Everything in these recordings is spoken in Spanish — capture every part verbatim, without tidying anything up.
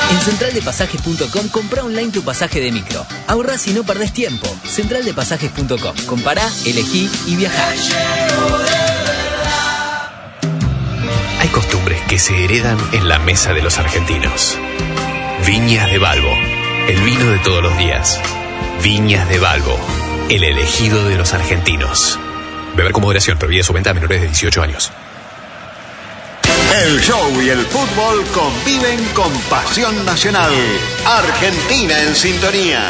En central de pasajes punto com comprá online tu pasaje de micro. Ahorrás y no perdés tiempo. central de pasajes punto com. Compará, elegí y viajá. Hay costumbres que se heredan en la mesa de los argentinos. Viñas de Balbo, el vino de todos los días. Viñas de Balbo, el elegido de los argentinos. Beber con moderación, prohibida su venta a menores de dieciocho años. El show y el fútbol conviven con pasión nacional. Argentina en sintonía.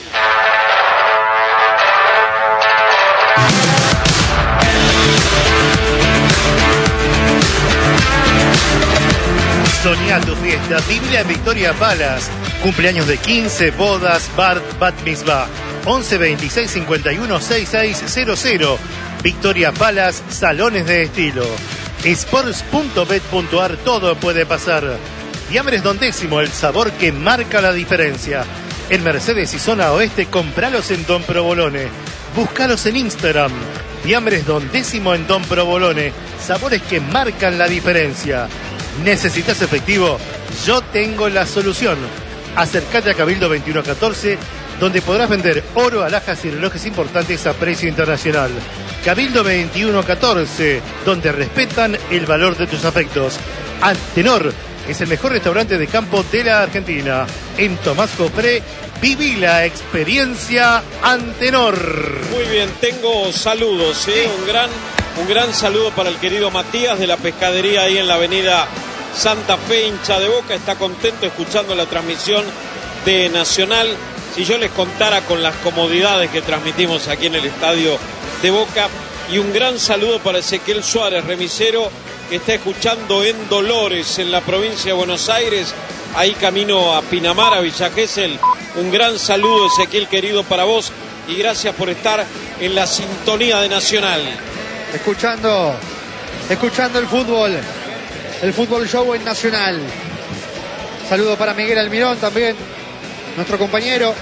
Soñá tu fiesta, vivila en Victoria Palace. Cumpleaños de quince, bodas, bar, bat mitzvah. once veintiséis cincuenta y uno sesenta y seis cero cero. Victoria Palace, salones de estilo. Sports punto bet punto ar, todo puede pasar. Fiambres Don Décimo, el sabor que marca la diferencia. En Mercedes y zona oeste, compralos en Don Provolone. Búscalos en Instagram. Fiambres Don Décimo en Don Provolone. Sabores que marcan la diferencia. ¿Necesitas efectivo? Yo tengo la solución. Acércate a Cabildo veintiuno catorce, donde podrás vender oro, alhajas y relojes importantes a precio internacional. Cabildo veintiuno catorce, donde respetan el valor de tus afectos. Antenor es el mejor restaurante de campo de la Argentina. En Tomás Copré, viví la experiencia Antenor. Muy bien, tengo saludos, ¿eh? un gran, un gran saludo para el querido Matías de la pescadería ahí en la avenida Santa Fe, hincha de Boca. Está contento escuchando la transmisión de Nacional. Si yo les contara con las comodidades que transmitimos aquí en el estadio de Boca. Y un gran saludo para Ezequiel Suárez, remisero, que está escuchando en Dolores, en la provincia de Buenos Aires, ahí camino a Pinamar, a Villa Gesell. Un gran saludo, Ezequiel, querido, para vos, y gracias por estar en la sintonía de Nacional. Escuchando, escuchando el fútbol, el fútbol show en Nacional. Saludo para Miguel Almirón también, nuestro compañero.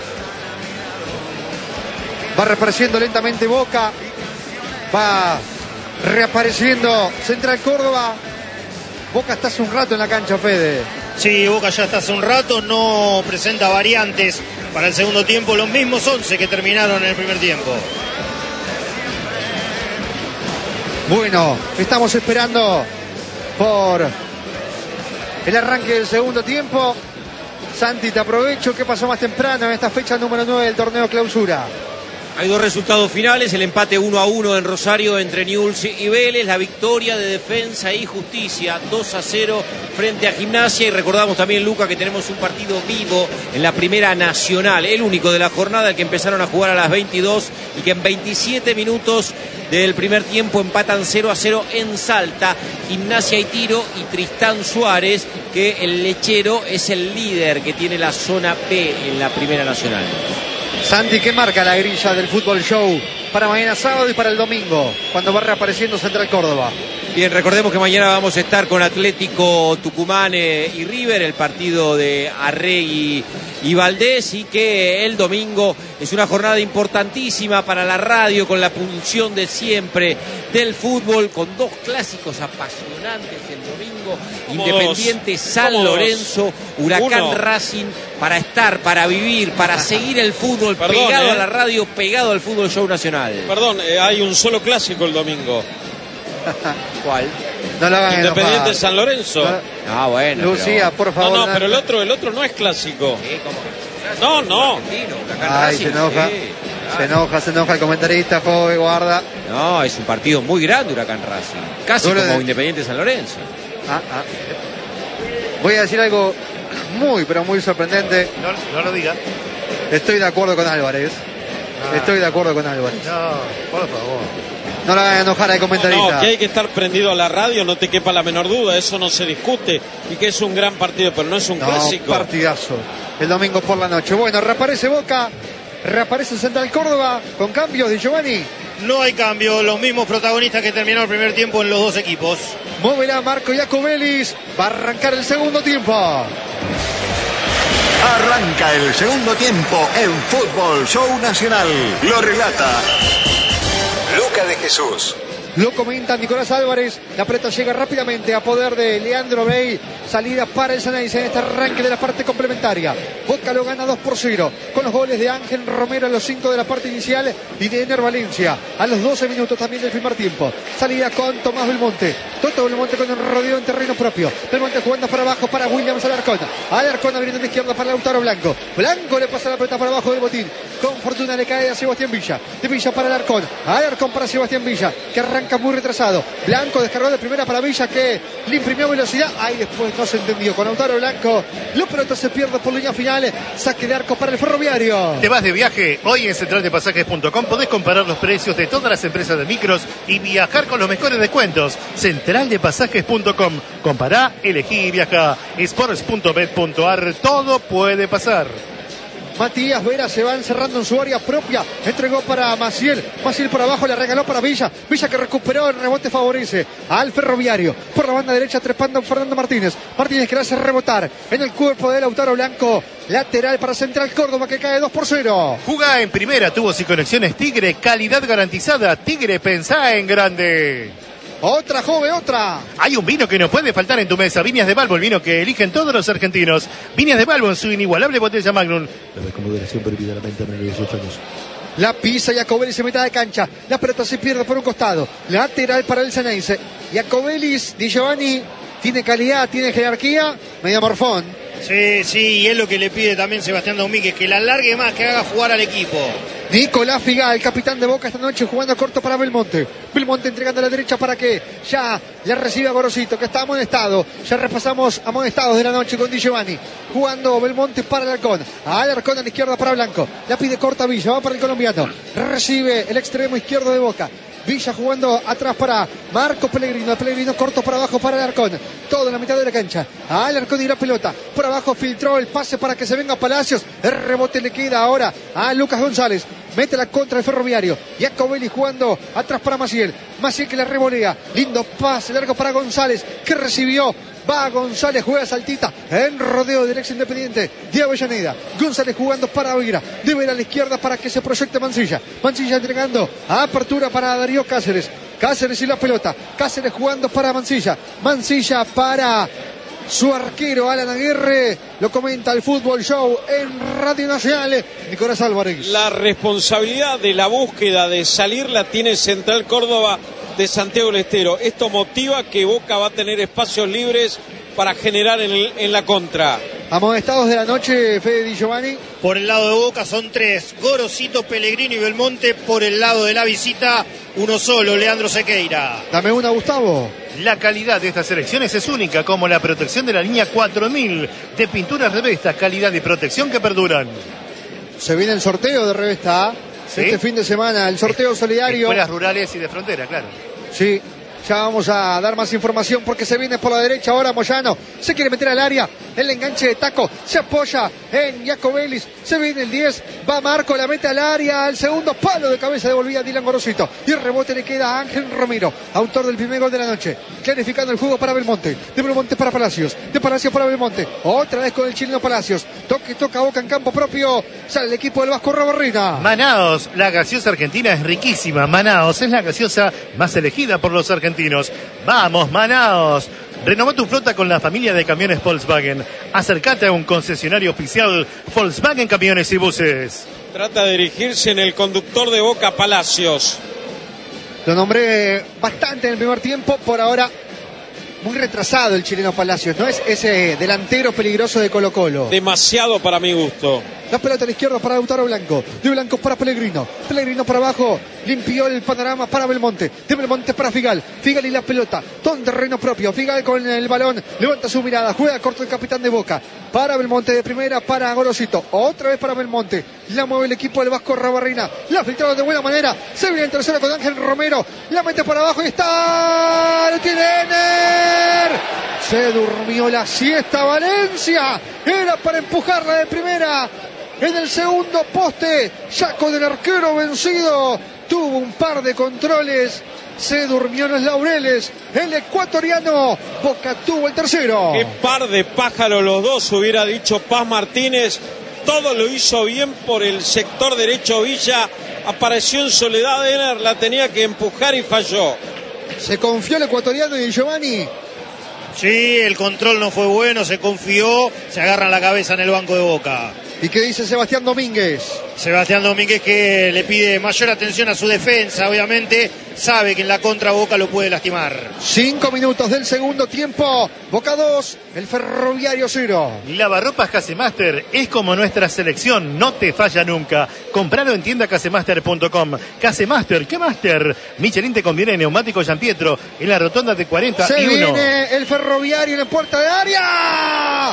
Va reapareciendo lentamente Boca. Va reapareciendo Central Córdoba. Boca está hace un rato en la cancha, Fede. Sí, Boca ya está hace un rato. No presenta variantes para el segundo tiempo. Los mismos once que terminaron en el primer tiempo. Bueno, estamos esperando por el arranque del segundo tiempo. Santi, te aprovecho. ¿Qué pasó más temprano en esta fecha número nueve del torneo Clausura? Hay dos resultados finales, el empate uno a uno en Rosario entre Newell's y Vélez, la victoria de Defensa y Justicia dos a cero frente a Gimnasia, y recordamos también, Luca, que tenemos un partido vivo en la Primera Nacional, el único de la jornada, el que empezaron a jugar a las veintidós y que en veintisiete minutos del primer tiempo empatan cero a cero en Salta. Gimnasia y Tiro y Tristán Suárez, que el lechero es el líder que tiene la zona B en la Primera Nacional. Santi, ¿qué marca la grilla del fútbol show para mañana sábado y para el domingo, cuando va reapareciendo Central Córdoba? Bien, recordemos que mañana vamos a estar con Atlético Tucumán eh, y River, el partido de Arregui y Valdés, y que el domingo es una jornada importantísima para la radio, con la punción de siempre del fútbol, con dos clásicos apasionantes el domingo, Independiente dos? San Lorenzo, Huracán Uno. Racing, para estar, para vivir, para seguir el fútbol. Perdón, pegado eh. a la radio, pegado al fútbol show nacional. Perdón, eh, hay un solo clásico el domingo. ¿Cuál? No lo hagan Independiente enojar. San Lorenzo. Ah, bueno. Lucía, pero... por favor. No, no, pero el otro, el otro no es clásico. Sí, ¿cómo? No, no. Ay, se enoja. Sí, claro. Se enoja, se enoja el comentarista, Fove, guarda. No, es un partido muy grande Huracán Racing. Casi Duro como de... Independiente San Lorenzo. Ah, ah. Voy a decir algo muy, pero muy sorprendente. No, no lo diga. Estoy de acuerdo con Álvarez. Ah. Estoy de acuerdo con Álvarez. No, por favor. No lo hagan enojar al comentarista. No, que hay que estar prendido a la radio, no te quepa la menor duda, eso no se discute, y que es un gran partido, pero no es un no, clásico. Partidazo. El domingo por la noche. Bueno, reaparece Boca, reaparece Central Córdoba, con cambios de Giovanni. No hay cambio, los mismos protagonistas que terminaron el primer tiempo en los dos equipos. Moverá Marco Iacobelis, va a arrancar el segundo tiempo. Arranca el segundo tiempo en Fútbol Show Nacional. Lo relata Luca de Jesús. Lo comenta Nicolás Álvarez. La pelota llega rápidamente a poder de Leandro Bey. Salida para el Ceneice en este arranque de la parte complementaria. Boca lo gana dos por cero con los goles de Ángel Romero a los cinco de la parte inicial y de Ener Valencia a los doce minutos también del primer tiempo. Salida con Tomás Belmonte. Toto Belmonte con el rodeo en terreno propio. Belmonte jugando para abajo para Williams Alarcón. Alarcón abriendo en la izquierda para Lautaro Blanco. Blanco le pasa la pelota para abajo del botín. Con fortuna le cae a Sebastián Villa. De Villa para Alarcón. Alarcón para Sebastián Villa, que arranca muy retrasado. Blanco descargó de primera para Villa, que le imprimió velocidad. Ahí después no se entendió con Lautaro Blanco. La pelota se pierde por línea final. Saque de arco para el Ferroviario. ¿Te vas de viaje? Hoy en central de pasajes punto com podés comparar los precios de todas las empresas de micros y viajar con los mejores descuentos. central de pasajes punto com. Compará, elegí y viaja. sports punto bet punto ar. Todo puede pasar. Matías Vera se va encerrando en su área propia. Entregó para Maciel. Maciel por abajo, le regaló para Villa. Villa que recuperó, el rebote favorece al Ferroviario. Por la banda derecha trepando Fernando Martínez. Martínez que le hace rebotar en el cuerpo de Lautaro Blanco. Lateral para Central Córdoba, que cae dos por cero. Jugá en primera, tubos y conexiones Tigre. Calidad garantizada. Tigre, pensá en grande. Otra, joven, otra. Hay un vino que no puede faltar en tu mesa. Viñas de Balbo, el vino que eligen todos los argentinos. Viñas de Balbo en su inigualable botella Magnum. La con moderación prohibida la mente a menores de dieciocho años. La pisa Iacobelis en mitad de cancha. La pelota se pierde por un costado. Lateral para el Ceneice. Iacobelis, Di Giovanni, tiene calidad, tiene jerarquía. Medio morfón. Sí, sí, y es lo que le pide también Sebastián Domínguez, que la alargue más, que haga jugar al equipo. Nicolás Figal, el capitán de Boca esta noche, jugando corto para Belmonte. Belmonte entregando a la derecha para que ya le reciba a Gorosito, que está amonestado. Ya repasamos amonestados de la noche con Di Giovanni. Jugando Belmonte para Alarcón. Alarcón a la izquierda para Blanco. La pide corta Villa, va para el colombiano. Recibe el extremo izquierdo de Boca. Villa jugando atrás para Marco Pellegrino. Pellegrino corto para abajo para Alarcón. Todo en la mitad de la cancha. A Alarcón y la pelota. Por abajo filtró el pase para que se venga Palacios. El rebote le queda ahora a Lucas González. Mete la contra el Ferroviario. Iacovelli jugando atrás para Maciel. Maciel que la revolea. Lindo pase largo para González, que recibió. Va González, juega saltita en rodeo de dirección Independiente de Avellaneda. González jugando para Oira. Debe ir a la izquierda para que se proyecte Mancilla. Mancilla entregando a apertura para Darío Cáceres. Cáceres y la pelota. Cáceres jugando para Mancilla. Mancilla para su arquero Alan Aguirre. Lo comenta el Fútbol Show en Radio Nacional. Nicolás Álvarez. La responsabilidad de la búsqueda de salir la tiene Central Córdoba de Santiago del Estero. Esto motiva que Boca va a tener espacios libres para generar en, el, en la contra. Amonestados de la noche, Fede Di Giovanni. Por el lado de Boca son tres: Gorosito, Pellegrini y Belmonte. Por el lado de la visita, uno solo, Leandro Sequeira. Dame una, Gustavo. La calidad de estas elecciones es única, como la protección de la línea cuatro mil de pinturas Revesta, calidad y protección que perduran. Se viene el sorteo de Revesta A. ¿Sí? Este fin de semana, el sorteo solidario. Escuelas rurales y de frontera, claro. Sí, ya vamos a dar más información porque se viene por la derecha ahora Moyano. Se quiere meter al área, el enganche de Taco, se apoya en Iacobelis, se viene el diez, va Marco, la mete al área, al segundo palo de cabeza devolvía Dylan Gorosito. Y el rebote le queda a Ángel Romero, autor del primer gol de la noche. Clarificando el juego para Belmonte, de Belmonte para Palacios, de Palacios para Belmonte. Otra vez con el chileno Palacios, toque, toca Boca en campo propio, sale el equipo del Vasco Rabarrina. Manaos, la gaseosa argentina es riquísima. Manaos es la gaseosa más elegida por los argentinos. ¡Vamos, Manaos! Renová tu flota con la familia de camiones Volkswagen. Acércate a un concesionario oficial Volkswagen Camiones y Buses. Trata de dirigirse en el conductor de Boca, Palacios. Lo nombré bastante en el primer tiempo, por ahora muy retrasado el chileno Palacios, no es ese delantero peligroso de Colo Colo. Demasiado para mi gusto. La pelota a la izquierda para Lautaro Blanco. De Blanco para Pellegrino. Pellegrino para abajo. Limpió el panorama para Belmonte. De Belmonte para Figal. Figal y la pelota. Todo en terreno propio. Figal con el balón. Levanta su mirada. Juega corto el capitán de Boca. Para Belmonte de primera. Para Gorosito. Otra vez para Belmonte. La mueve el equipo del Vasco Rabarrina. La filtraron de buena manera. Se viene en tercera con Ángel Romero. La mete para abajo y está. ¡Lo tiene Ener! Se durmió la siesta Valencia. Era para empujarla de primera. En el segundo poste, ya con el arquero vencido, tuvo un par de controles, se durmió en los laureles, el ecuatoriano, Boca tuvo el tercero. Qué par de pájaros los dos, hubiera dicho Paz Martínez. Todo lo hizo bien por el sector derecho Villa, apareció en soledad Ener, la tenía que empujar y falló. Se confió el ecuatoriano y Giovanni. Sí, el control no fue bueno, se confió, se agarran la cabeza en el banco de Boca. ¿Y qué dice Sebastián Domínguez? Sebastián Domínguez que le pide mayor atención a su defensa, obviamente sabe que en la contra Boca lo puede lastimar. Cinco minutos del segundo tiempo, Boca dos, el Ferroviario cero. Lavarropas Casemaster es como nuestra selección, no te falla nunca. Compralo en tienda casemaster punto com. Casemaster, ¿qué master? Michelin te conviene en neumático Gian Pietro en la rotonda de cuarenta y uno. Se viene el Ferroviario en la puerta de área.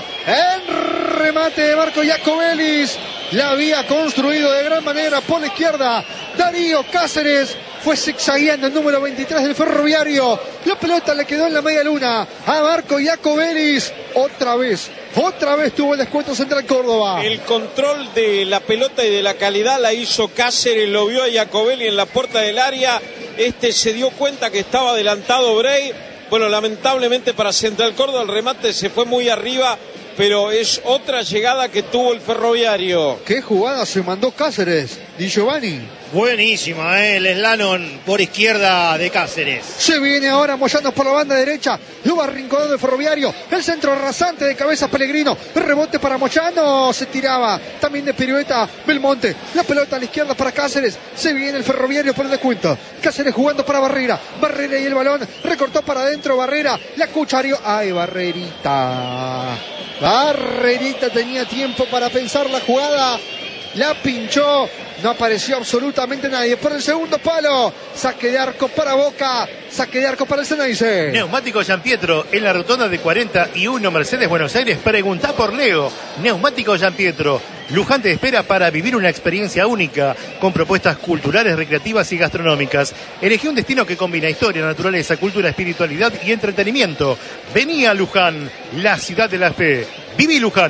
El remate de Marco Jacobelis. La había construido de gran manera por la izquierda. Darío Cáceres fue zigzagueando el número veintitrés del Ferroviario. La pelota le quedó en la media luna a Marco Jacobelis. Otra vez, otra vez tuvo el descuento Central Córdoba. El control de la pelota y de la calidad la hizo Cáceres, lo vio a Jacobelli en la puerta del área. Este se dio cuenta que estaba adelantado Bray. Bueno, lamentablemente para Central Córdoba el remate se fue muy arriba, pero es otra llegada que tuvo el Ferroviario. ¿Qué jugada se mandó Cáceres? Di Giovanni. Buenísima, ¿eh? El slalom por izquierda de Cáceres. Se viene ahora Moyano por la banda derecha. Lo va arrinconado de Ferroviario. El centro rasante de cabeza Pellegrino. El rebote para Moyano. Se tiraba. También de pirueta Belmonte. La pelota a la izquierda para Cáceres. Se viene el Ferroviario por el descuento. Cáceres jugando para Barrera. Barrera y el balón. Recortó para adentro Barrera. La cucharió. ¡Ay, Barrerita! Barrerita tenía tiempo para pensar la jugada. La pinchó. No apareció absolutamente nadie. Por el segundo palo. Saque de arco para Boca. Saque de arco para el Ceneice. Neumático Gian Pietro en la rotonda de cuarenta y uno Mercedes Buenos Aires. Preguntá por Leo. Neumático Gian Pietro. Luján te espera para vivir una experiencia única con propuestas culturales, recreativas y gastronómicas. Elegí un destino que combina historia, naturaleza, cultura, espiritualidad y entretenimiento. Vení a Luján, la ciudad de la fe. Viví Luján.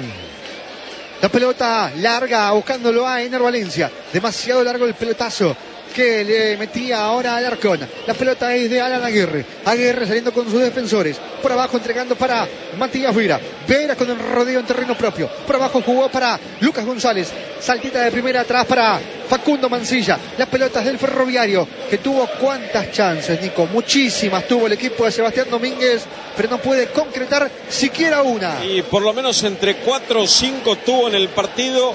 La pelota larga buscándolo a Ener Valencia. Demasiado largo el pelotazo que le metía ahora al Arcón. La pelota es de Alan Aguirre. Aguirre saliendo con sus defensores. Por abajo entregando para Matías Vera. Vera con el rodeo en terreno propio. Por abajo jugó para Lucas González. Saltita de primera atrás para Facundo Mancilla. Las pelotas del Ferroviario, que tuvo cuántas chances, Nico. Muchísimas tuvo el equipo de Sebastián Domínguez, pero no puede concretar siquiera una. Y por lo menos entre cuatro o cinco tuvo en el partido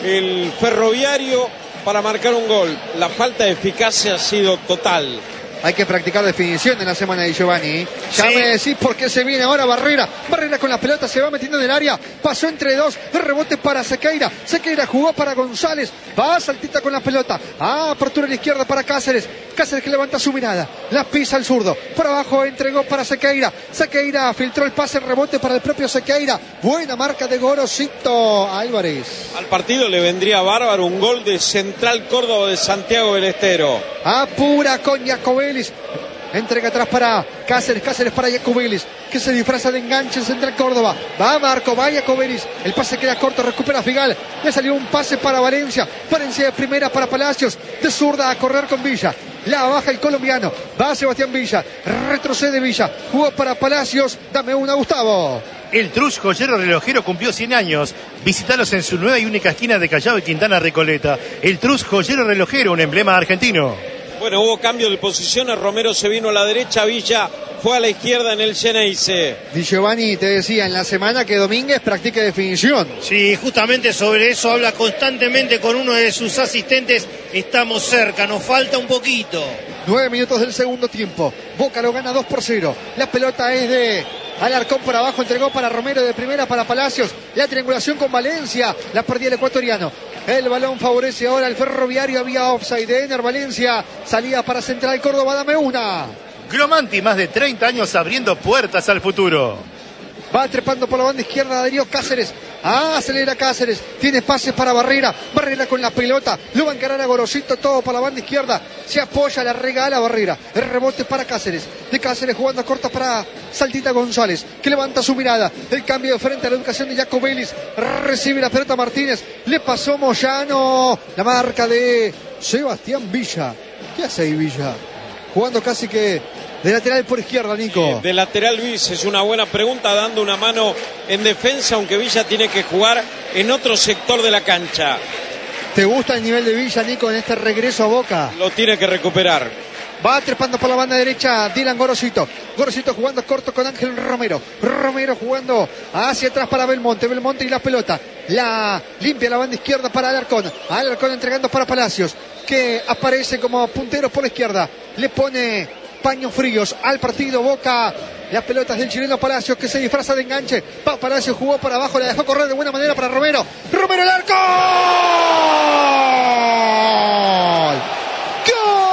el Ferroviario para marcar un gol. La falta de eficacia ha sido total. Hay que practicar definición en la semana de Giovanni. Ya Sí. me decís por qué se viene ahora Barrera. Barrera con la pelota, se va metiendo en el área. Pasó entre dos. El rebote para Sequeira. Sequeira jugó para González. Va saltita con la pelota. Ah, apertura a la izquierda para Cáceres. Cáceres que levanta su mirada. La pisa al zurdo. Por abajo entregó para Sequeira. Sequeira filtró el pase, el rebote para el propio Sequeira. Buena marca de Gorosito Álvarez. Al partido le vendría bárbaro un gol de Central Córdoba de Santiago del Estero. Apura con Jacobelis. Entrega atrás para Cáceres, Cáceres para Jacobelis, que se disfraza de enganche en Central Córdoba. Va Marco, va Jacobelis. El pase queda corto, recupera Figal. Le salió un pase para Valencia. Valencia de primera para Palacios. De zurda a correr con Villa. La baja el colombiano. Va Sebastián Villa. Retrocede Villa. Jugó para Palacios. Dame una, Gustavo. El Truch Joyero Relojero cumplió cien años. Visítalos en su nueva y única esquina de Callao y Quintana Recoleta. El Truch Joyero Relojero, un emblema argentino. Bueno, hubo cambio de posiciones. Romero se vino a la derecha, Villa fue a la izquierda en el Ceneice. Di Giovanni te decía en la semana que Domínguez practique definición. Sí, justamente sobre eso habla constantemente con uno de sus asistentes. Estamos cerca, nos falta un poquito. Nueve minutos del segundo tiempo. Boca lo gana dos por cero. La pelota es de Alarcón por abajo. Entregó para Romero de primera para Palacios. La triangulación con Valencia. La perdía el ecuatoriano. El balón favorece ahora al Ferroviario. Había offside de Ener Valencia. Salía para Central Córdoba. Dame una. Gromanti, más de treinta años abriendo puertas al futuro. Va trepando por la banda izquierda Darío Cáceres. Ah, acelera Cáceres. Tiene pases para Barrera. Barrera con la pelota. Lo va a encarar a Gorosito. Todo por la banda izquierda. Se apoya, la regala Barrera. El rebote para Cáceres. De Cáceres jugando a corta para Saltita González, que levanta su mirada. El cambio de frente a la educación de Jacobelis. Recibe la pelota Martínez. Le pasó Moyano. La marca de Sebastián Villa. ¿Qué hace ahí Villa? Jugando casi que de lateral por izquierda, Nico. De lateral bis es una buena pregunta, dando una mano en defensa, aunque Villa tiene que jugar en otro sector de la cancha. ¿Te gusta el nivel de Villa, Nico, en este regreso a Boca? Lo tiene que recuperar. Va trepando por la banda derecha Dylan Gorosito. Gorosito jugando corto con Ángel Romero. Romero jugando hacia atrás para Belmonte. Belmonte y la pelota. La limpia la banda izquierda para Alarcón. Alarcón entregando para Palacios, que aparece como puntero por la izquierda. Le pone paños fríos al partido. Boca las pelotas del chileno Palacios, que se disfraza de enganche. Pa Palacios jugó para abajo, la dejó correr de buena manera para Romero. Romero, el arco. ¡Gol!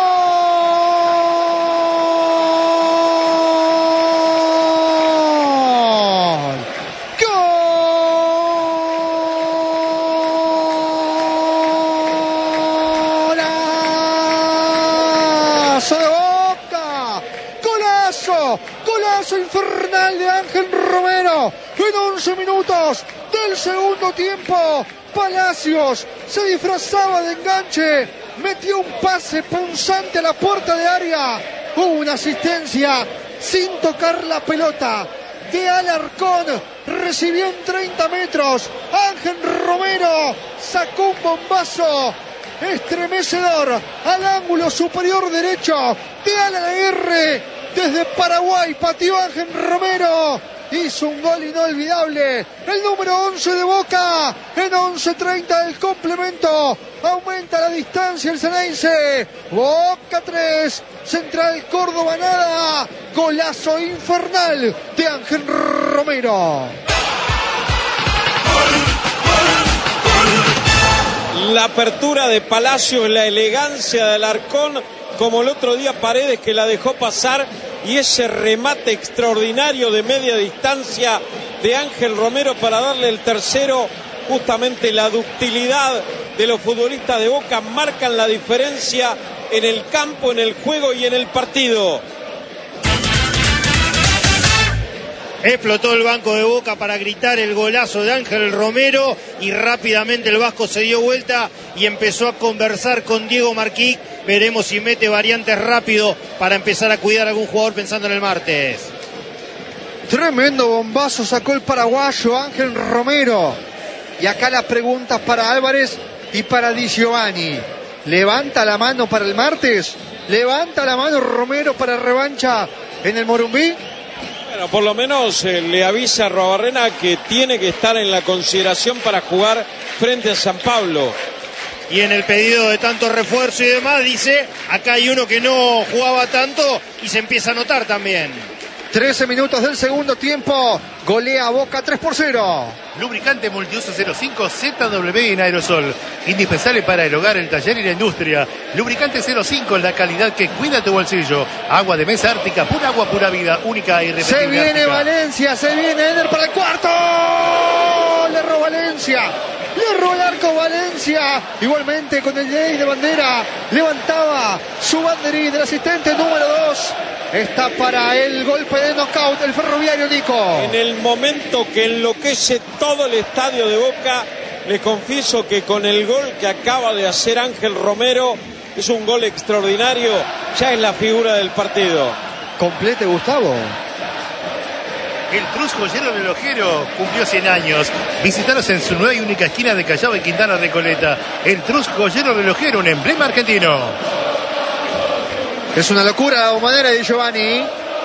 Golazo infernal de Ángel Romero en once minutos del segundo tiempo. Palacios se disfrazaba de enganche, metió un pase punzante a la puerta de área, hubo una asistencia sin tocar la pelota de Alarcón, recibió en treinta metros. Ángel Romero sacó un bombazo estremecedor al ángulo superior derecho de Alan Aguirre. Desde Paraguay pateó Ángel Romero, hizo un gol inolvidable, el número once de Boca, en once treinta del complemento, aumenta la distancia el Ceneice. Boca tres, Central Córdoba nada, golazo infernal de Ángel Romero. La apertura de Palacios, la elegancia de Alarcón, como el otro día Paredes, que la dejó pasar, y ese remate extraordinario de media distancia de Ángel Romero para darle el tercero. Justamente la ductilidad de los futbolistas de Boca marcan la diferencia en el campo, en el juego y en el partido. Explotó el banco de Boca para gritar el golazo de Ángel Romero y rápidamente el vasco se dio vuelta y empezó a conversar con Diego Marquí. Veremos si mete variantes rápido para empezar a cuidar a algún jugador pensando en el martes. Tremendo bombazo sacó el paraguayo Ángel Romero. Y acá las preguntas para Álvarez y para Di Giovanni. ¿Levanta la mano para el martes? ¿Levanta la mano Romero para revancha en el Morumbí? Bueno, por lo menos eh, le avisa a Arruabarrena que tiene que estar en la consideración para jugar frente a San Pablo. Y en el pedido de tanto refuerzo y demás, dice, acá hay uno que no jugaba tanto y se empieza a notar también. trece minutos del segundo tiempo, golea Boca tres por cero. Lubricante multiuso cero cinco Z W en aerosol, indispensable para el hogar, el taller y la industria. Lubricante cero cinco, la calidad que cuida tu bolsillo. Agua de mesa ártica, pura agua, pura vida, única y irrepetible. Se viene Ártica. Valencia, se viene Eder para el cuarto. Le erró Valencia. Le erró el arco Valencia. Igualmente con el ley de bandera. Levantaba su banderín del asistente número dos. Está para el golpe de knockout el Ferroviario, Nico. En el momento que enloquece todo el estadio de Boca, les confieso que con el gol que acaba de hacer Ángel Romero, es un gol extraordinario, ya es la figura del partido. Complete, Gustavo. El Trus Joyero Relojero cumplió cien años. Visítanos en su nueva y única esquina de Callao y Quintana Recoleta. El Trus Joyero Relojero, un emblema argentino. Es una locura la bombonera de Giovanni.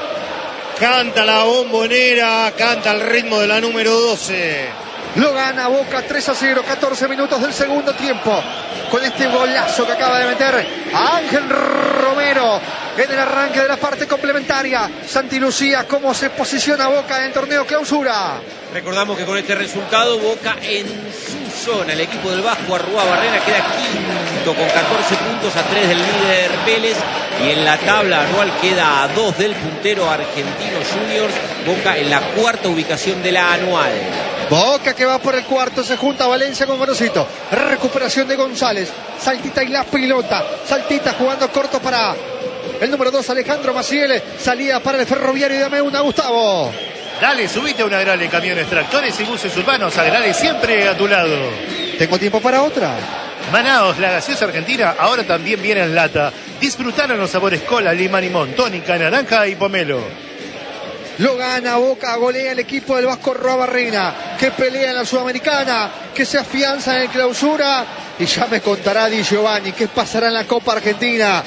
Canta la bombonera, canta el ritmo de la número doce. Lo gana Boca tres a cero, catorce minutos del segundo tiempo. Con este golazo que acaba de meter Ángel Romero en el arranque de la parte complementaria. Santi Lucía, cómo se posiciona Boca en el torneo clausura. Recordamos que con este resultado Boca en su zona, el equipo del Vasco Arruabarrena queda quinto con catorce puntos, a tres del líder Vélez, y en la tabla anual queda a dos del puntero Argentino Juniors. Boca en la cuarta ubicación de la anual. Boca que va por el cuarto, se junta Valencia con Gorosito. Recuperación de González, saltita y la pelota, saltita jugando corto para el número dos Alejandro Maciel, salida para el Ferroviario y dame una, Gustavo. Dale, subite a una Agrale, camiones, tractores y buses urbanos. Agrale siempre a tu lado. Tengo tiempo para otra. Manaos, la gaseosa argentina, ahora también viene en lata. Disfrutaron los sabores cola, lima, limón, tónica, naranja y pomelo. Lo gana Boca, golea el equipo del Vasco Arruabarrena, que pelea en la Sudamericana, que se afianza en el clausura. Y ya me contará Di Giovanni qué pasará en la Copa Argentina.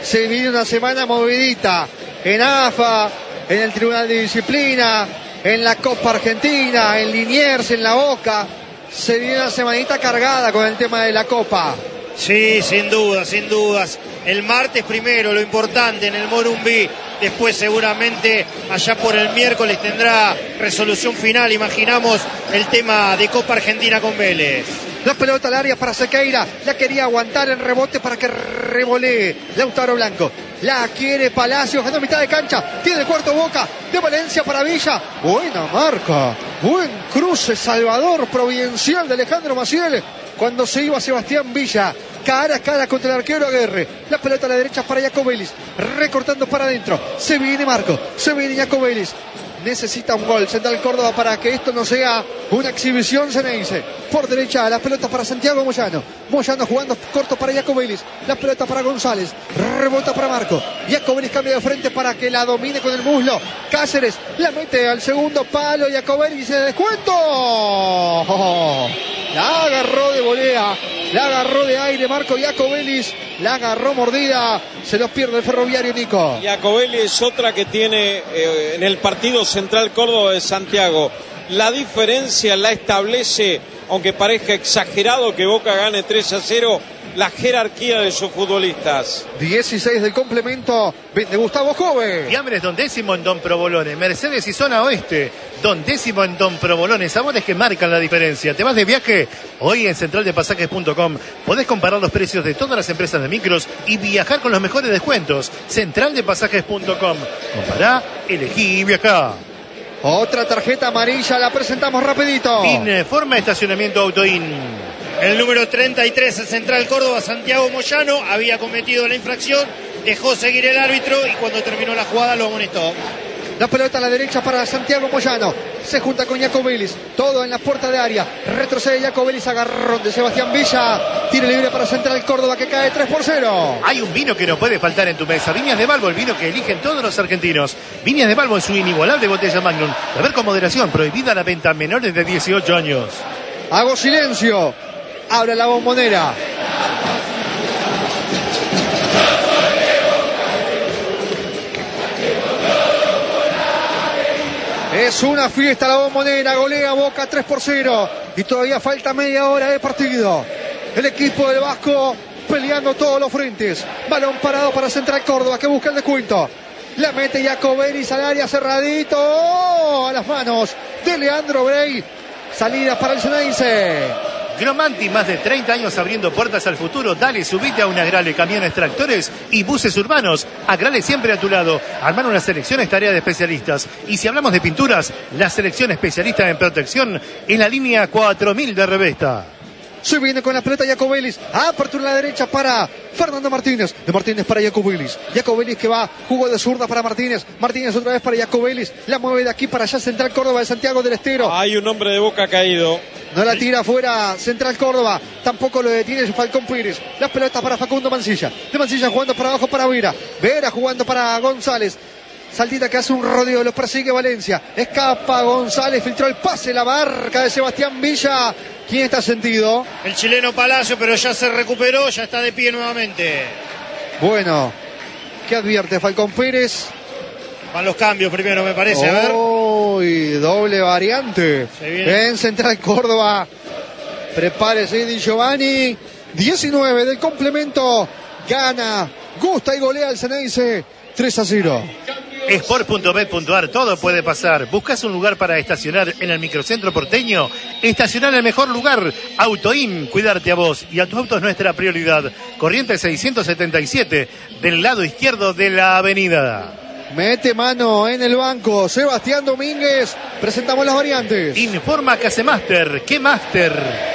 Se viene una semana movidita en A F A, en el Tribunal de Disciplina, en la Copa Argentina, en Liniers, en la Boca. Se viene una semanita cargada con el tema de la Copa. Sí, sin dudas, sin dudas. El martes primero, lo importante en el Morumbí. Después seguramente allá por el miércoles tendrá resolución final. Imaginamos el tema de Copa Argentina con Vélez. La pelota al área para Sequeira. La quería aguantar en rebote para que revolee Lautaro Blanco. La quiere Palacios, ganó mitad de cancha. Tiene el cuarto Boca. De Valencia para Villa. Buena marca. Buen cruce Salvador Providencial de Alejandro Maciel. Cuando se iba Sebastián Villa. Cara a cara contra el arquero Aguirre. La pelota a la derecha para Jacobelis. Recortando para adentro. Se viene Marco. Se viene Jacobelis. Necesita un gol Central Córdoba para que esto no sea una exhibición ceneice. Por derecha la pelota para Santiago Moyano. Moyano jugando corto para Jacobelis. La pelota para González. Rebota para Marco. Jacobelis cambia de frente para que la domine con el muslo. Cáceres la mete al segundo palo. Jacobelis se descuento. Oh, la agarró de volea. La agarró de aire Marco Jacobelis. La agarró mordida. Se los pierde el Ferroviario, Nico. Jacobelis es otra que tiene eh, en el partido Central Córdoba de Santiago. La diferencia la establece, aunque parezca exagerado que Boca gane tres a cero, la jerarquía de sus futbolistas. dieciséis del complemento de Gustavo Jove. Fiambres Don Décimo en Don Provolone. Mercedes y Zona Oeste. Don Décimo en Don Provolone. Sabores que marcan la diferencia. ¿Te vas de viaje? Hoy en central de pasajes punto com podés comparar los precios de todas las empresas de micros y viajar con los mejores descuentos. central de pasajes punto com. Compará, elegí y viajá. Otra tarjeta amarilla, la presentamos rapidito. Informa estacionamiento Autoin. El número treinta y tres, el Central Córdoba, Santiago Moyano, había cometido la infracción, dejó seguir el árbitro y cuando terminó la jugada lo amonestó. La pelota a la derecha para Santiago Moyano. Se junta con Jacobelis. Todo en la puerta de área. Retrocede Jacobelis. Agarrón de Sebastián Villa. Tiro libre para Central Córdoba que cae tres por cero. Hay un vino que no puede faltar en tu mesa. Viñas de Balbo, el vino que eligen todos los argentinos. Viñas de Balbo en su inigualable botella Magnum. Beber con moderación. Prohibida la venta a menores de dieciocho años. Hago silencio. Abre la bombonera. Es una fiesta la bombonera, golea Boca tres por cero y todavía falta media hora de partido. El equipo del Vasco peleando todos los frentes. Balón parado para Central Córdoba que busca el descuento. La mete Jacobelis al área cerradito. ¡Oh! A las manos de Leandro Brey. Salida para el Ceneice. Gromanti, más de treinta años abriendo puertas al futuro. Dale, subite a un Agrale, camiones, tractores y buses urbanos. Agrale siempre a tu lado. Armar una selección es tarea de especialistas. Y si hablamos de pinturas, la selección especialista en protección es la línea cuatro mil de Revesta. Se viene con la pelota Jacobelis. Apertura a la derecha para Fernando Martínez. De Martínez para Jacobelis. Jacobelis que va. Jugó de zurda para Martínez. Martínez otra vez para Jacobelis. La mueve de aquí para allá Central Córdoba de Santiago del Estero. Hay un hombre de Boca caído. No la tira afuera Central Córdoba. Tampoco lo detiene Falcón Pérez. La pelota para Facundo Mancilla. De Mancilla jugando para abajo para Vera. Vera jugando para González. Saltita que hace un rodeo, lo persigue Valencia. Escapa González, filtró el pase, la marca de Sebastián Villa. ¿Quién está sentido? El chileno Palacio, pero ya se recuperó, ya está de pie nuevamente. Bueno, ¿qué advierte Falcón Pérez? Van los cambios primero, me parece, a ver. Uy, doble variante. En Central Córdoba. Prepárese Di Giovanni. diecinueve del complemento. Gana, gusta y golea el Ceneice. tres a cero. Sport punto bet punto ar, todo puede pasar. ¿Buscas un lugar para estacionar en el microcentro porteño? Estacionar en el mejor lugar. Autoin, cuidarte a vos y a tu auto es nuestra prioridad. Corriente seiscientos setenta y siete, del lado izquierdo de la avenida. Mete mano en el banco Sebastián Domínguez. Presentamos las variantes. Informa Casemaster. ¿Qué Master?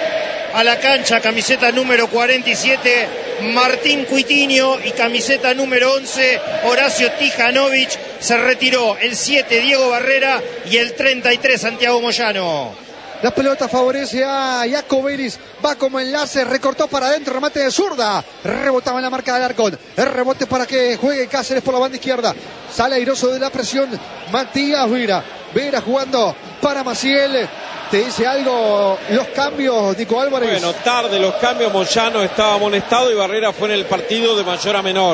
A la cancha, camiseta número cuarenta y siete, Martín Cuitiño, y camiseta número once, Horacio Tijanovic. Se retiró el siete, Diego Barrera, y el treinta y tres, Santiago Moyano. La pelota favorece a Jacobelis. Va como enlace, recortó para adentro, remate de zurda. Rebotaba en la marca del Arcón. El rebote para que juegue Cáceres por la banda izquierda. Sale airoso de la presión Matías Vera. Vera jugando para Maciel. ¿Te dice algo los cambios, Nico Álvarez? Bueno, tarde los cambios. Moyano estaba amonestado y Barrera fue en el partido de mayor a menor.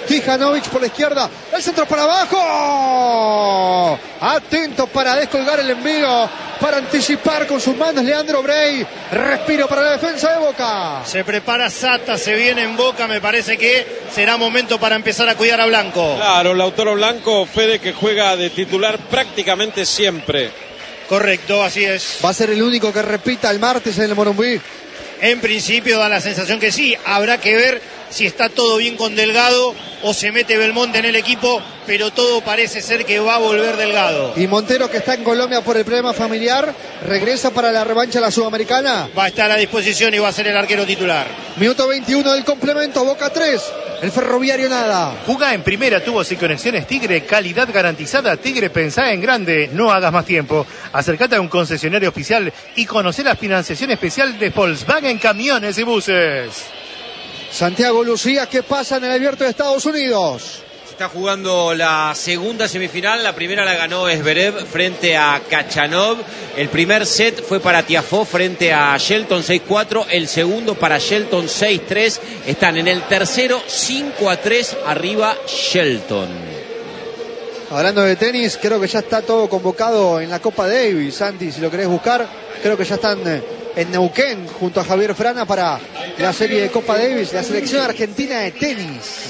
Tijanovic por la izquierda. El centro para abajo. Atento para descolgar el envío. Para anticipar con sus manos Leandro Bray. Respiro para la defensa de Boca. Se prepara Sata, se viene en Boca. Me parece que será momento para empezar a cuidar a Blanco. Claro, Lautaro Blanco, Fede, que juega de titular prácticamente siempre. Correcto, así es. Va a ser el único que repita el martes en el Morumbí. En principio da la sensación que sí. Habrá que ver si está todo bien con Delgado o se mete Belmonte en el equipo, pero todo parece ser que va a volver Delgado. Y Montero, que está en Colombia por el problema familiar, regresa para la revancha a la Sudamericana. Va a estar a disposición y va a ser el arquero titular. Minuto veintiuno del complemento, Boca tres, el Ferroviario nada. Jugá en primera, tubos y conexiones Tigre, calidad garantizada. Tigre, pensá en grande, no hagas más tiempo. Acércate a un concesionario oficial y conocer la financiación especial de Volkswagen Camiones y Buses. Santiago Lucía, ¿qué pasa en el Abierto de Estados Unidos? Está jugando la segunda semifinal. La primera la ganó Zverev frente a Kachanov. El primer set fue para Tiafoe frente a Shelton seis cuatro. El segundo para Shelton seis tres. Están en el tercero cinco a tres arriba Shelton. Hablando de tenis, creo que ya está todo convocado en la Copa Davis. Santi, si lo querés buscar, creo que ya están en Neuquén junto a Javier Frana para la serie de Copa Davis, la selección argentina de tenis.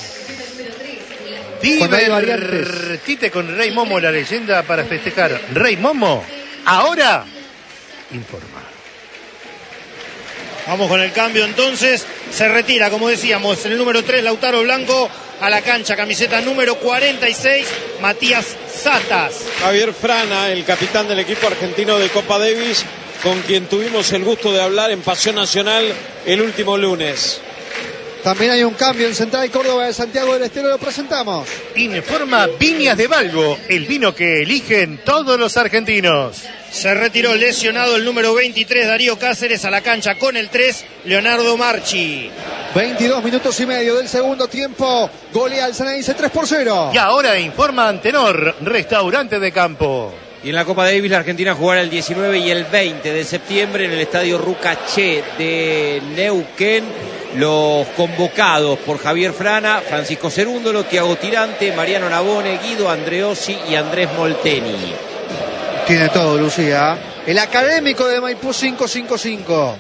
Divertite con Rey Momo, la leyenda para festejar. Rey Momo, ahora informa. Vamos con el cambio entonces. Se retira, como decíamos, el número tres, Lautaro Blanco, a la cancha, camiseta número cuarenta y seis, Matías Satas. Javier Frana, el capitán del equipo argentino de Copa Davis, con quien tuvimos el gusto de hablar en Pasión Nacional el último lunes. También hay un cambio en Central Córdoba de Santiago del Estero, lo presentamos. Informa Viñas de Balbo, el vino que eligen todos los argentinos. Se retiró lesionado el número veintitrés, Darío Cáceres, a la cancha con el tres, Leonardo Marchi. veintidós minutos y medio del segundo tiempo. Golea al Ceneice tres por cero. Y ahora informa Antenor, restaurante de campo. Y en la Copa Davis la Argentina jugará el diecinueve y el veinte de septiembre en el estadio Rucaché de Neuquén. Los convocados por Javier Frana: Francisco Cerúndolo, Tiago Tirante, Mariano Navone, Guido Andreossi y Andrés Molteni. Tiene todo, Lucía. El académico de Maipú cinco cinco cinco.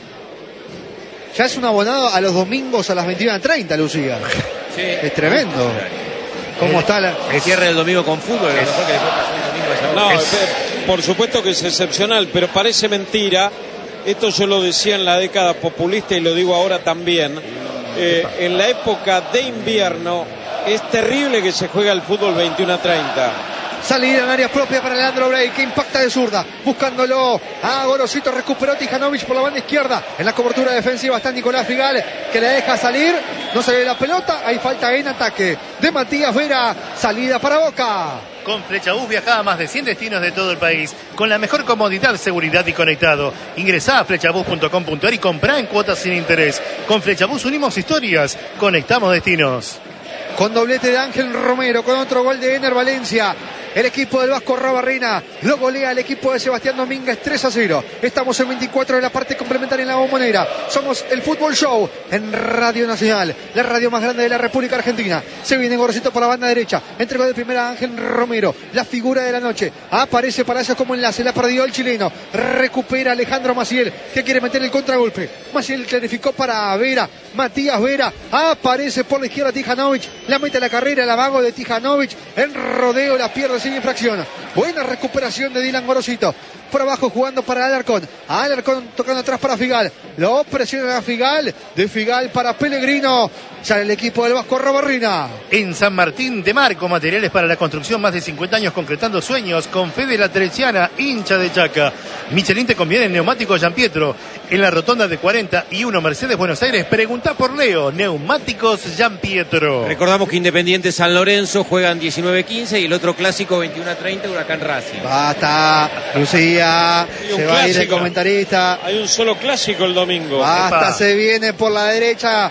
Ya es un abonado a los domingos a las veintiuna treinta, Lucía. Sí. Es tremendo. ¿Cómo está la... El cierre del domingo con fútbol, es... lo mejor que le puede pasar el domingo a esa hora. No, es... por supuesto que es excepcional, pero parece mentira. Esto yo lo decía en la década populista y lo digo ahora también. Eh, en la época de invierno es terrible que se juega el fútbol veintiuna treinta. Salida en área propia para Leandro Bray, que impacta de zurda, buscándolo a Gorosito. Recuperó Tijanovic por la banda izquierda. En la cobertura defensiva está Nicolás Figal, que le deja salir. No sale la pelota, hay falta en ataque de Matías Vera. Salida para Boca. Con Flechabús viajá a más de cien destinos de todo el país, con la mejor comodidad, seguridad y conectado. Ingresá a flechabús punto com punto ar y comprá en cuotas sin interés. Con Flechabús unimos historias, conectamos destinos. Con doblete de Ángel Romero, con otro gol de Ener Valencia, el equipo del Vasco Rabarrena lo golea el equipo de Sebastián Domínguez tres a cero. Estamos en veinticuatro de la parte complementaria en la Bombonera. Somos el Fútbol Show en Radio Nacional, la radio más grande de la República Argentina. Se viene Gorosito por la banda derecha, entregó de primera a Ángel Romero, la figura de la noche. Aparece para eso como enlace, la perdió el chileno. Recupera Alejandro Maciel, que quiere meter el contragolpe. Maciel clarificó para Vera, Matías Vera. Aparece por la izquierda Tijanovic, la mete a la carrera, el amago de Tijanovic. En rodeo la pierde sin infracción. Buena recuperación de Dylan Gorosito. Por abajo jugando para Alarcón. Alarcón tocando atrás para Figal. Lo presiona a Figal. De Figal para Pellegrino. Sale el equipo del Vasco Rabarrena. En San Martín de Marco, materiales para la construcción, más de cincuenta años concretando sueños. Con Fede La Teresiana, hincha de Chaca. Michelin te conviene en neumáticos Giampietro. En la rotonda de cuarenta y uno Mercedes Buenos Aires, pregunta por Leo. Neumáticos Giampietro. Recordamos que Independiente San Lorenzo juegan diecinueve quince y el otro clásico veintiuna treinta, Huracán Racing. Basta, Lucía. Se va a ir el comentarista. Hay un solo clásico el domingo. Basta, Epa. Se viene por la derecha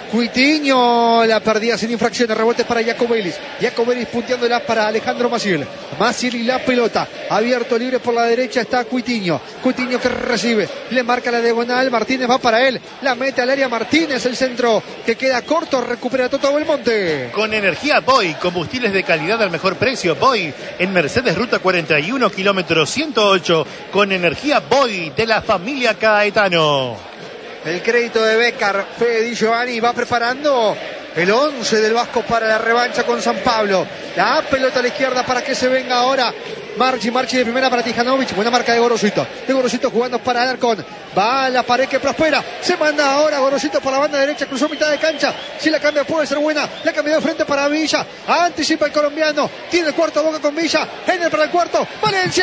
Cuitiño, la perdida sin infracciones, rebotes para Jacobelis. Jacobelis punteándola para Alejandro Maciel. Maciel y la pelota, abierto libre por la derecha está Cuitiño. Cuitiño que recibe, le marca la diagonal, Martínez va para él, la mete al área Martínez, el centro que queda corto, recupera Toto Belmonte. Con energía Boy, combustibles de calidad al mejor precio. Boy en Mercedes Ruta cuarenta y uno, kilómetro ciento ocho. Con energía Boy de la familia Caetano. El crédito de Becar, Fede Di Giovanni va preparando el once del Vasco para la revancha con San Pablo. La pelota a la izquierda para que se venga ahora Marchi, Marchi de primera para Tijanovic. Buena marca de Gorosito. De Gorosito jugando para Alarcón. Va a la pared que prospera. Se manda ahora Gorosito por la banda derecha. Cruzó mitad de cancha. Si la cambia puede ser buena. La cambia de frente para Villa. Anticipa el colombiano. Tiene el cuarto Boca con Villa. Heiner para el cuarto. Valencia.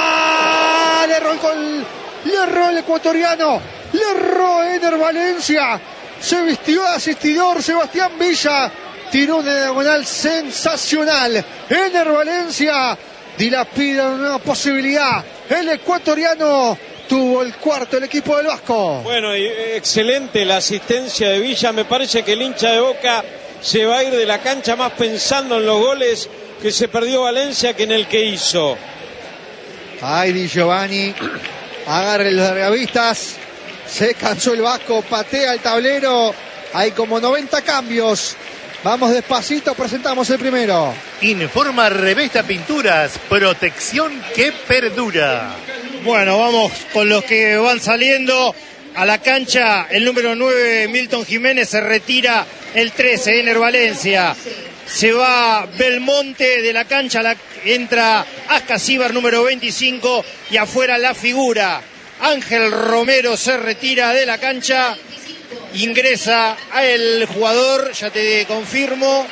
Le erró el gol. Le erró el ecuatoriano. Le erró Ener Valencia. Se vistió de asistidor Sebastián Villa. Tiró una diagonal sensacional. Ener Valencia dilapida una posibilidad. El ecuatoriano tuvo el cuarto el equipo del Vasco. Bueno, y excelente la asistencia de Villa. Me parece que el hincha de Boca se va a ir de la cancha más pensando en los goles que se perdió Valencia que en el que hizo. Ay, Di Giovanni. Agarre los largavistas. Se cansó el Vasco, patea el tablero. Hay como noventa cambios. Vamos despacito, presentamos el primero. Informa Revesta Pinturas, protección que perdura. Bueno, vamos con los que van saliendo a la cancha. El número nueve, Milton Jiménez, se retira. El trece, Ener Valencia. Se va Belmonte de la cancha, la, entra Ascasíbar, número veinticinco, y afuera la figura. Ángel Romero se retira de la cancha, ingresa a el jugador, ya te confirmo.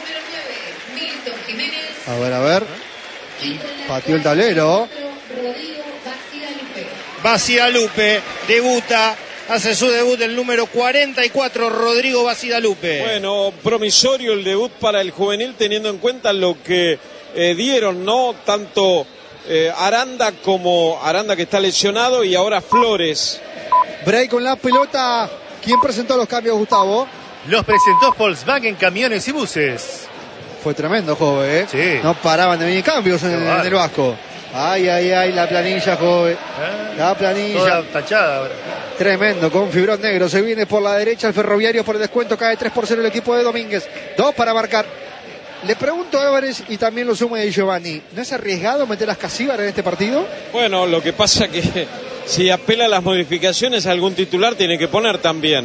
A ver, a ver. Pateó el tablero. Bacidalupe debuta, hace su debut el número cuarenta y cuatro, Rodrigo Bacidalupe. Bueno, promisorio el debut para el juvenil, teniendo en cuenta lo que eh, dieron, ¿no? Tanto eh, Aranda como Aranda, que está lesionado, y ahora Flores. Break con la pelota. ¿Quién presentó los cambios, Gustavo? Los presentó Volkswagen Camiones y Buses. Fue tremendo, joven, ¿eh? Sí. No paraban de venir cambios en, en el Vasco. Ay, ay, ay, la planilla, joven. ¿Eh? La planilla. Toda tachada ahora. Tremendo, con fibrón negro. Se viene por la derecha el Ferroviario por el descuento. Cae tres por cero el equipo de Domínguez. Dos para marcar. Le pregunto a Álvarez y también lo sumo de Giovanni. ¿No es arriesgado meter a Ascasíbar en este partido? Bueno, lo que pasa que si apela a las modificaciones, algún titular tiene que poner también.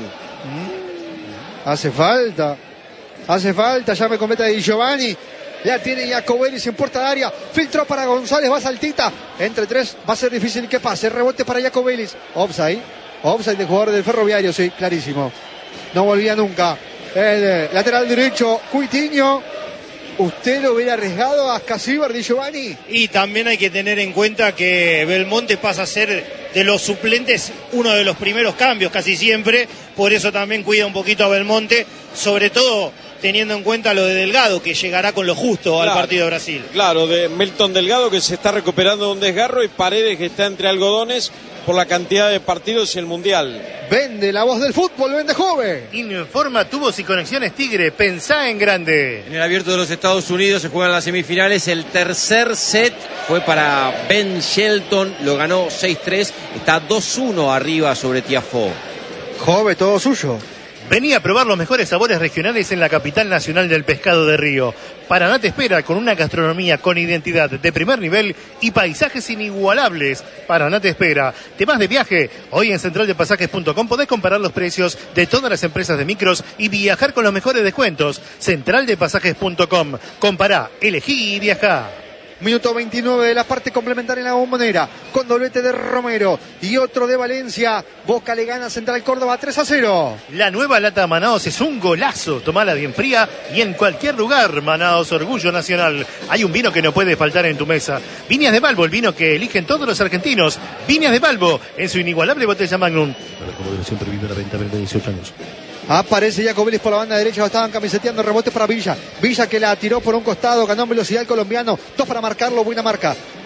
Mm. Hace falta. Hace falta. Ya me cometa de Giovanni. La tiene Jacobelis en puerta de área. Filtró para González. Va Saltita. Entre tres. Va a ser difícil que pase. Rebote para Jacobelis. Offside. Offside de jugador del Ferroviario. Sí, clarísimo. No volvía nunca. El eh, lateral derecho, Cuitiño. ¿Usted lo hubiera arriesgado a Ascasíbar, Di Giovanni? Y también hay que tener en cuenta que Belmonte pasa a ser de los suplentes uno de los primeros cambios casi siempre. Por eso también cuida un poquito a Belmonte. Sobre todo teniendo en cuenta lo de Delgado, que llegará con lo justo claro, al partido de Brasil. Claro, de Milton Delgado, que se está recuperando de un desgarro, y Paredes, que está entre algodones por la cantidad de partidos y el Mundial. Vende la voz del fútbol, vende joven. Informa Tubos y Conexiones Tigre, pensá en grande. En el Abierto de los Estados Unidos se juegan las semifinales. El tercer set fue para Ben Shelton, lo ganó seis tres, está dos uno arriba sobre Tiafoe. Joven, todo suyo. Vení a probar los mejores sabores regionales en la capital nacional del pescado de río. Paraná te espera con una gastronomía con identidad de primer nivel y paisajes inigualables. Paraná te espera. Temas de viaje. Hoy en central de pasajes punto com podés comparar los precios de todas las empresas de micros y viajar con los mejores descuentos. central de pasajes punto com. Compará, elegí y viajá. Minuto veintinueve de la parte complementaria en la Bombonera, con doblete de Romero y otro de Valencia. Boca le gana Central Córdoba tres a cero. La nueva lata Manaos es un golazo. Tomala bien fría y en cualquier lugar. Manaos, orgullo nacional. Hay un vino que no puede faltar en tu mesa. Viñas de Balbo, el vino que eligen todos los argentinos. Viñas de Balbo, en su inigualable botella Magnum. Para como versión prohibida la venta de dieciocho años. Aparece Jacobelis por la banda derecha, lo estaban camiseteando, rebote para Villa. Villa que la tiró por un costado, ganó en velocidad el colombiano. Dos para marcarlo, buena marca.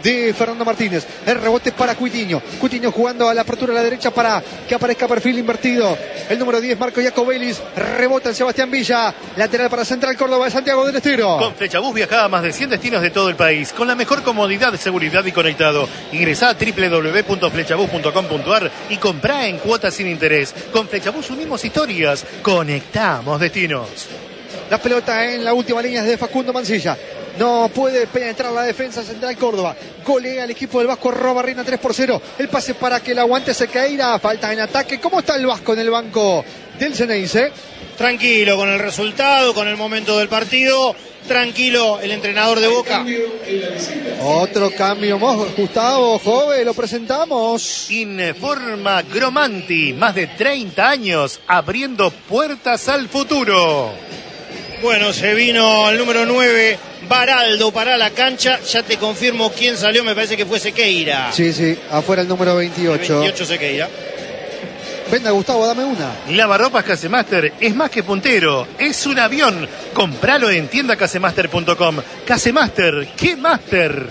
de Fernando Martínez. El rebote para Coutinho. Coutinho jugando a la apertura a la derecha para que aparezca perfil invertido. El número diez, Marco Jacobelis. Rebota en Sebastián Villa. Lateral para Central Córdoba de Santiago del Estero. Con Flechabús viaja a más de cien destinos de todo el país, con la mejor comodidad, seguridad y conectado. Ingresá a doble u doble u doble u punto flechabús punto com punto a r y comprá en cuotas sin interés. Con Flechabús unimos historias, conectamos destinos. La pelota en la última línea es de Facundo Mancilla. No puede penetrar la defensa Central Córdoba. Golea el equipo del Vasco Robarrena tres por cero. El pase para que el aguante Sequeira. Falta en ataque. ¿Cómo está el Vasco en el banco del Ceneice? Tranquilo con el resultado, con el momento del partido. Tranquilo el entrenador de Boca. Otro cambio más, Gustavo Jove, lo presentamos. Informa Gromanti, más de treinta años abriendo puertas al futuro. Bueno, se vino el número nueve, Baraldo, para la cancha. Ya te confirmo quién salió, me parece que fue Sequeira. Sí, sí, afuera el número veintiocho. El veintiocho Sequeira. Venga, Gustavo, dame una. Lavarropas Casemaster es más que puntero, es un avión. Compralo en tienda casemaster punto com. Casemaster, ¿qué master?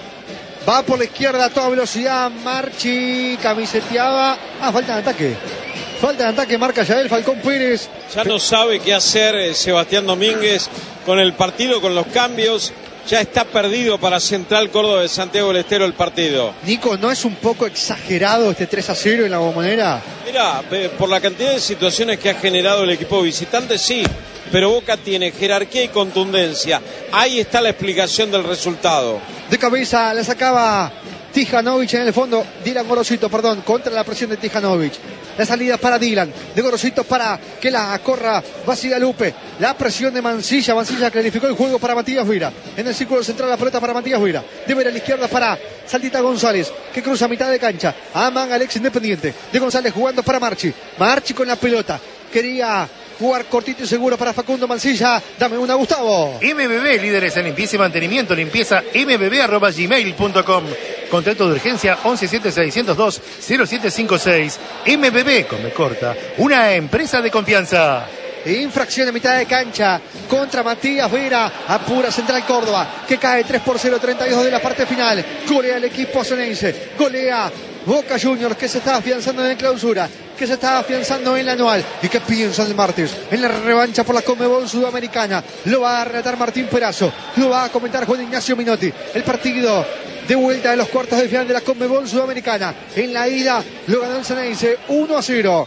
Va por la izquierda a toda velocidad, Marchi, camiseteaba. Ah, falta de ataque. Falta de ataque, marca Yael Falcón Pérez. Ya no sabe qué hacer eh, Sebastián Domínguez con el partido, con los cambios. Ya está perdido para Central Córdoba de Santiago del Estero el partido. Nico, ¿no es un poco exagerado este tres a cero en la Bombonera? Mira, por la cantidad de situaciones que ha generado el equipo visitante, sí, pero Boca tiene jerarquía y contundencia. Ahí está la explicación del resultado. De cabeza la sacaba Tijanovic en el fondo, Dylan Gorosito, perdón, contra la presión de Tijanovic. La salida para Dylan, de Gorosito para que la corra Basigalupe. La presión de Mancilla, Mancilla clarificó el juego para Matías Vira. En el círculo central la pelota para Matías Vira. De Vera a la izquierda para Saldita González, que cruza a mitad de cancha. Aman Alex Independiente. De González jugando para Marchi. Marchi con la pelota. Quería jugar cortito y seguro para Facundo Mancilla. Dame una, Gustavo. M B B, líderes en limpieza y mantenimiento. Limpieza m b b arroba gmail punto com. Contrato de urgencia once siete seiscientos dos cero siete cinco seis. M B B, come corta, una empresa de confianza. Infracción en mitad de cancha contra Matías Vera. Apura Central Córdoba, que cae tres por cero, treinta y dos de la parte final. Golea el equipo ceneice. Golea Boca Juniors, que se está afianzando en clausura, que se está afianzando en la anual. ¿Y qué piensa el martes? En la revancha por la Conmebol Sudamericana. Lo va a relatar Martín Perazo. Lo va a comentar Juan Ignacio Minotti. El partido de vuelta de los cuartos de final de la Conmebol Sudamericana. En la ida lo ganó el Ceneice uno a cero.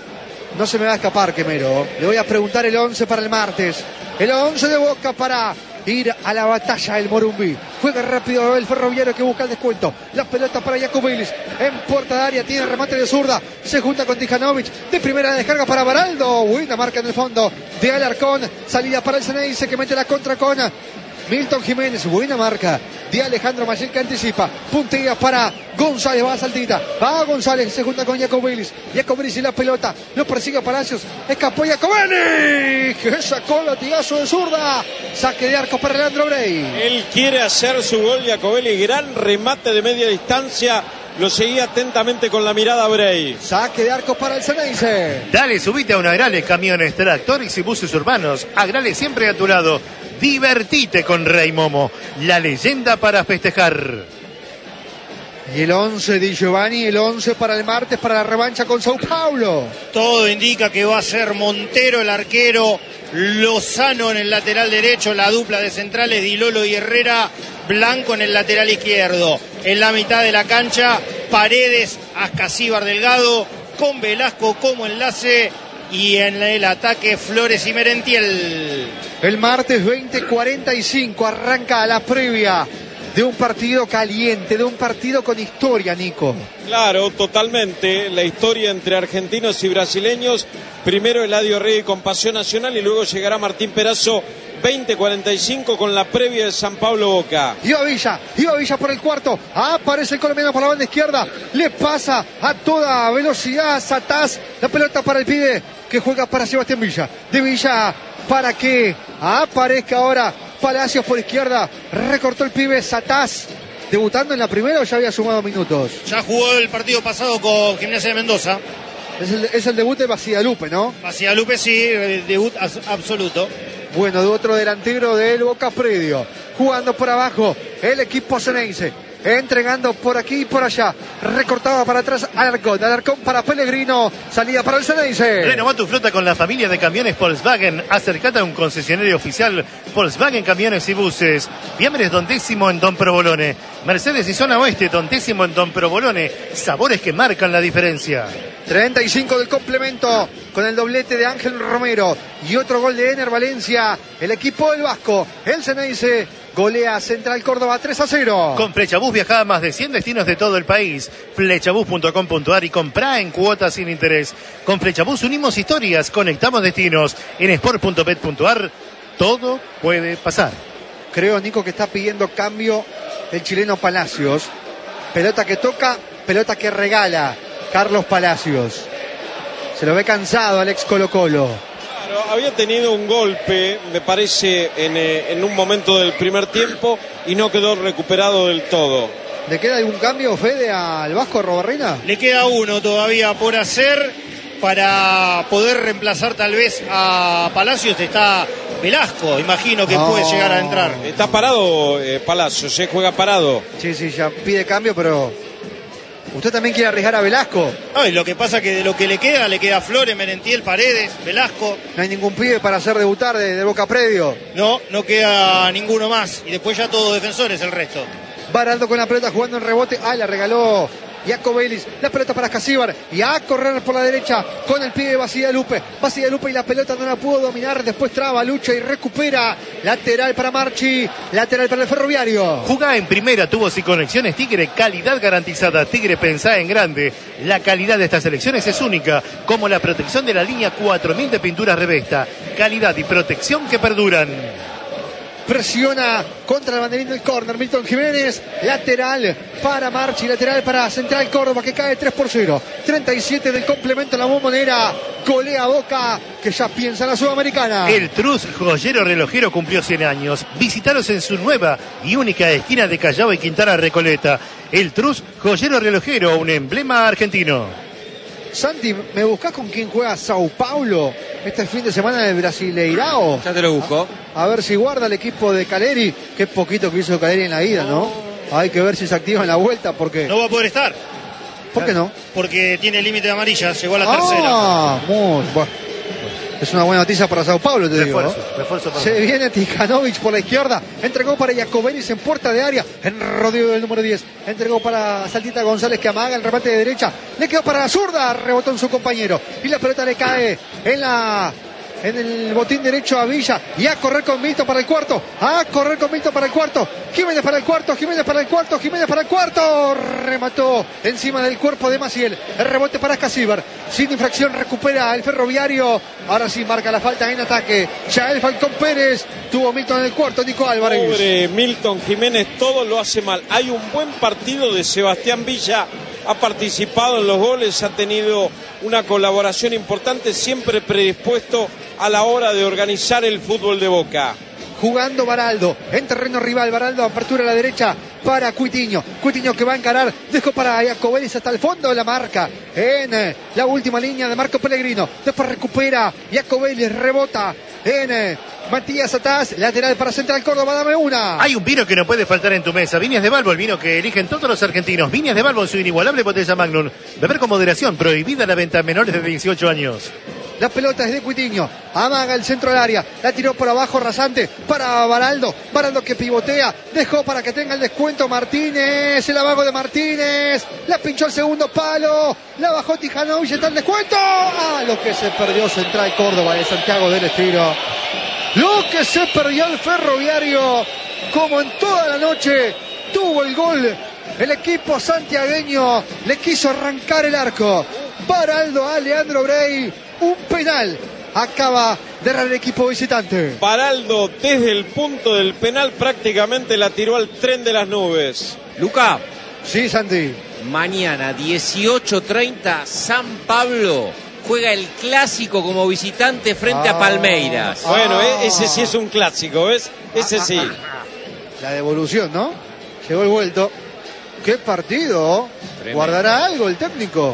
No se me va a escapar, Quemero. Le voy a preguntar el once para el martes. El once de Boca para ir a la batalla del Morumbí. Juega rápido el Ferroviario, que busca el descuento. La pelota para Jacobelis. En puerta de área tiene remate de zurda. Se junta con Tijanovic. De primera descarga para Baraldo. Buena marca en el fondo de Alarcón. Salida para el Ceneice, que mete la contra con Milton Jiménez. Buena marca de Alejandro Mayel, que anticipa. Puntea para González. Va a Saltita. Va a González. Se junta con Jacobelis. Jacobelis y la pelota. Lo persigue Palacios. Escapó Jacobelis, que sacó el latigazo de zurda. Saque de arco para Leandro Brey. Él quiere hacer su gol, Jacobelis. Gran remate de media distancia. Lo seguía atentamente con la mirada Brey. Saque de arco para el Ceneice. Dale, subite a una Agrale, camiones, tractores y buses urbanos. Agrale siempre a tu lado. Divertite con Rey Momo, la leyenda para festejar. Y el once de Giovanni, el once para el martes, para la revancha con Sao Paulo. Todo indica que va a ser Montero el arquero, Lozano en el lateral derecho, la dupla de centrales Dilolo y Herrera, Blanco en el lateral izquierdo. En la mitad de la cancha, Paredes, Ascasíbar Delgado, con Velasco como enlace, y en el ataque Flores y Merentiel. El martes veinte cuarenta y cinco arranca la previa de un partido caliente, de un partido con historia, Nico. Claro, totalmente. La historia entre argentinos y brasileños. Primero Eladio Rey con Pasión Nacional y luego llegará Martín Perazo. veinte cuarenta y cinco con la previa de San Pablo Boca. Iba Villa, iba Villa por el cuarto. Aparece el colombiano por la banda izquierda. Le pasa a toda velocidad Satás. La pelota para el pibe que juega para Sebastián Villa. De Villa para que aparezca ahora Palacios por izquierda. Recortó el pibe Satás. ¿Debutando en la primera o ya había sumado minutos? Ya jugó el partido pasado con Gimnasia de Mendoza. Es el, es el debut de Basigalupe, ¿no? Basigalupe sí, el debut absoluto. Bueno, de otro delantero del Boca Predio. Jugando por abajo el equipo ceneice. entregando por aquí y por allá. Recortaba para atrás Alarcón. Alarcón para Pellegrino. Salida para el Ceneice. Renová tu flota con la familia de camiones Volkswagen. Acercate a un concesionario oficial Volkswagen Camiones y Buses. Fiambres Don Décimo en Don Provolone. Mercedes y Zona Oeste Don Décimo en Don Provolone. Sabores que marcan la diferencia. treinta y cinco del complemento con el doblete de Ángel Romero y otro gol de Ener Valencia. El equipo del Vasco, el Ceneice, golea Central Córdoba tres a cero. Con Flechabús viajá a más de cien destinos de todo el país. Flechabús punto com punto ar y comprá en cuotas sin interés. Con Flechabús unimos historias, conectamos destinos. En sport punto bet punto ar todo puede pasar. Creo, Nico, que está pidiendo cambio el chileno Palacios. Pelota que toca, pelota que regala Carlos Palacios. Se lo ve cansado al ex Colo Colo. Claro, había tenido un golpe, me parece, en, eh, en un momento del primer tiempo y no quedó recuperado del todo. ¿Le queda algún cambio, Fede, al Vasco Robarrena? Le queda uno todavía por hacer para poder reemplazar tal vez a Palacios. Está Velasco, imagino que No. puede llegar a entrar. Está parado eh, Palacios, se juega parado. Sí, sí, ya pide cambio, pero... ¿Usted también quiere arriesgar a Velasco? Ay, lo que pasa es que de lo que le queda, le queda Flores, Merentiel, Paredes, Velasco. No hay ningún pibe para hacer debutar de, de Boca Predio. No, no queda ninguno más. Y después ya todos defensores el resto. Baraldo con la pelota jugando en rebote. Ah, la regaló Jaco Vélez. La pelota para Casíbar. Y a correr por la derecha con el pie de Basigalupe. Basigalupe y la pelota no la pudo dominar. Después traba, lucha y recupera. Lateral para Marchi. Lateral para el Ferroviario. Jugá en primera, tubos y conexiones Tigre, calidad garantizada. Tigre, pensá en grande. La calidad de estas elecciones es única, como la protección de la línea cuatro mil de pinturas Revesta. Calidad y protección que perduran. Presiona contra el banderín del córner Milton Jiménez. Lateral para Marchi. Lateral para Central Córdoba, que cae tres por cero. treinta y siete del complemento La Bombonera. Golea Boca, que ya piensa en la Sudamericana. El Trus Joyero Relojero cumplió cien años. Visítalos en su nueva y única esquina de Callao y Quintana Recoleta. El Trus Joyero Relojero, un emblema argentino. Santi, ¿me buscás con quién juega Sao Paulo este fin de semana del Brasileirao? Ya te lo busco. A, a ver si guarda el equipo de Caleri. Qué poquito que hizo Caleri en la ida, ¿no? Hay que ver si se activa en la vuelta, porque... No va a poder estar. ¿Por qué no? Porque tiene límite de amarillas, llegó a la Ah, tercera. muy bueno. Es una buena noticia para Sao Paulo, te digo. Refuerzo, refuerzo para Se viene Tijanovic por la izquierda. Entregó para Jacobelis en puerta de área. En rodeo del número diez. Entregó para Saltita González, que amaga el remate de derecha. Le quedó para la zurda. Rebotó en su compañero. Y la pelota le cae en la... en el botín derecho a Villa. Y a correr con Milton para el cuarto. A correr con Milton para el cuarto. Jiménez para el cuarto. Jiménez para el cuarto. Jiménez para el cuarto. Remató encima del cuerpo de Maciel. El rebote para Casíbar. Sin infracción recupera el Ferroviario. Ahora sí marca la falta en ataque. Ya el Falcón Pérez. Tuvo Milton en el cuarto. Nico Álvarez. Pobre Milton Jiménez, todo lo hace mal. Hay un buen partido de Sebastián Villa. Ha participado en los goles, ha tenido una colaboración importante, siempre predispuesto a la hora de organizar el fútbol de Boca. Jugando Baraldo, en terreno rival, Baraldo, apertura a la derecha para Cuitiño. Cuitiño que va a encarar, dejó para Jacobelis hasta el fondo de la marca. En eh, la última línea de Marco Pellegrino. Después recupera Jacobelis, rebota en eh, Matías Atás, lateral para Central Córdoba, dame una. Hay un vino que no puede faltar en tu mesa. Viñas de Balbo, el vino que eligen todos los argentinos. Viñas de Balbo, su inigualable botella Magnum. Beber con moderación, prohibida la venta a menores de dieciocho años. La pelota es de Cuitiño, amaga el centro del área, la tiró por abajo rasante para Baraldo, Baraldo que pivotea, dejó para que tenga el descuento Martínez, el amago de Martínez, la pinchó el segundo palo, la bajó Tijanovic, está el descuento. Ah, lo que se perdió Central Córdoba de Santiago del Estero, lo que se perdió el Ferroviario, como en toda la noche tuvo el gol. El equipo santiagueño le quiso arrancar el arco. Baraldo a Leandro Brey. Un penal acaba de errar el equipo visitante. Baraldo desde el punto del penal prácticamente la tiró al tren de las nubes. Luca. Sí, Santi. Mañana dieciocho treinta San Pablo juega el clásico como visitante frente ah, a Palmeiras. ah, Bueno, eh, ese sí es un clásico, ¿ves? Ese sí. La devolución, ¿no? Llegó el vuelto. ¡Qué partido! Tremendo. ¿Guardará algo el técnico?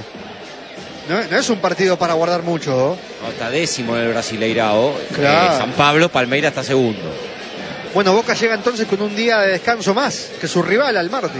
No, no es un partido para guardar mucho. No, está décimo en el Brasileirao. Claro. Eh, San Pablo, Palmeiras está segundo. Bueno, Boca llega entonces con un día de descanso más que su rival al martes.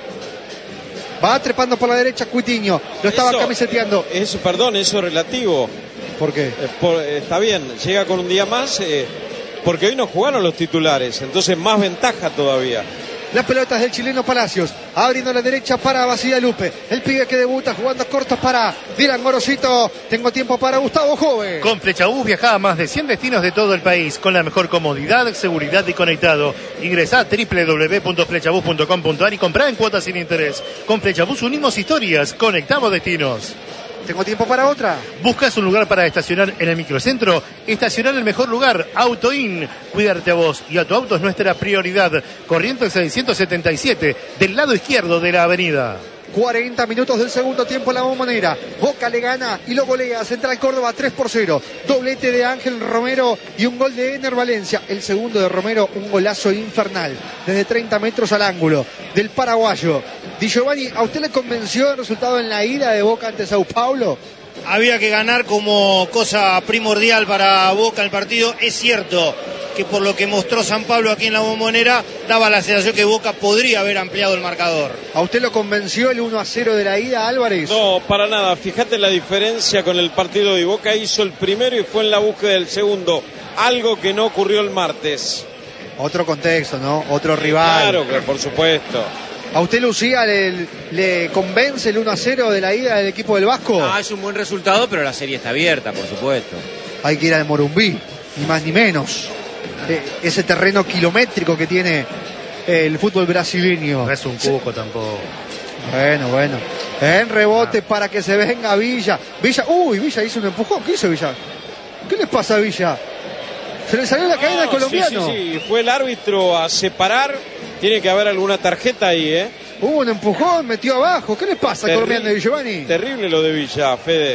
Va trepando por la derecha Cuitiño, lo estaba Eso, camiseteando. Eso, perdón, eso es relativo. ¿Por qué? Eh, por- eh, está bien, llega con un día más, eh, porque hoy no jugaron los titulares, entonces más ventaja todavía. Las pelotas del chileno Palacios, abriendo la derecha para Basida Lupe. El pibe que debuta jugando cortos para Dylan Gorosito. Tengo tiempo para Gustavo Jove. Con Flechabús viaja a más de cien destinos de todo el país con la mejor comodidad, seguridad y conectado. Ingresa a doble u doble u doble u punto flechabús punto com punto a r y comprá en cuotas sin interés. Con Flechabús unimos historias, conectamos destinos. Tengo tiempo para otra. ¿Buscas un lugar para estacionar en el microcentro? Estacionar en el mejor lugar, AutoIn. Cuidarte a vos y a tu auto es nuestra prioridad. Corrientes seiscientos setenta y siete, del lado izquierdo de la avenida. cuarenta minutos del segundo tiempo en la Bombonera. Boca le gana y lo golea. Central Córdoba tres por cero. Doblete de Ángel Romero y un gol de Ener Valencia. El segundo de Romero, un golazo infernal. Desde treinta metros al ángulo del paraguayo. Di Giovanni, ¿a usted le convenció el resultado en la ida de Boca ante Sao Paulo? Había que ganar como cosa primordial para Boca el partido. Es cierto que por lo que mostró San Pablo aquí en la Bombonera, daba la sensación que Boca podría haber ampliado el marcador. ¿A usted lo convenció el uno a cero de la ida, Álvarez? No, para nada. Fíjate la diferencia con el partido de Boca. Hizo el primero y fue en la búsqueda del segundo. Algo que no ocurrió el martes. Otro contexto, ¿no? Otro rival. Claro, que por supuesto. ¿A usted, Lucía, le, le convence el uno a cero de la ida del equipo del Vasco? Ah, es un buen resultado, pero la serie está abierta, por supuesto. Hay que ir al Morumbí, ni más ni menos. Eh, ese terreno kilométrico que tiene el fútbol brasileño. No es un cuco tampoco. Bueno, bueno. En rebote para que se venga Villa. Villa, uy, Villa hizo un empujón. ¿Qué hizo Villa? ¿Qué les pasa a Villa? Se le salió la cadena al No, colombiano. Sí, sí, sí. Fue el árbitro a separar. Tiene que haber alguna tarjeta ahí, ¿eh? Hubo un empujón, metió abajo. ¿Qué les pasa al Terri- colombiano de Giovanni? Terrible lo de Villa, Fede.